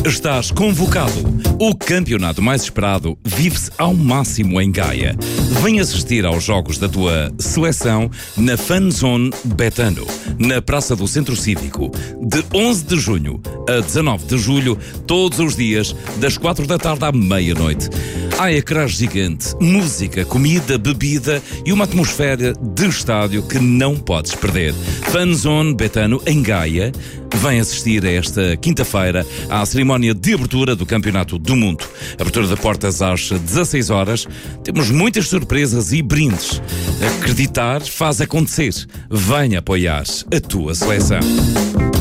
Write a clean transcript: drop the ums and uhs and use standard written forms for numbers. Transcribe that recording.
Estás convocado. O campeonato mais esperado vive-se ao máximo em Gaia. Vem assistir aos jogos da tua seleção na Fanzone Betano, na Praça do Centro Cívico, de 11 de junho a 19 de julho, todos os dias, das 4 da tarde à meia-noite. Há ecrã gigante, música, comida, bebida e uma atmosfera de estádio que não podes perder. Fanzone Betano, em Gaia. Vem assistir a esta quinta-feira à cerimónia de abertura do Campeonato do Mundo. Abertura de portas às 16 horas. Temos muitas surpresas e brindes. Acreditar faz acontecer. Venha apoiar a tua seleção.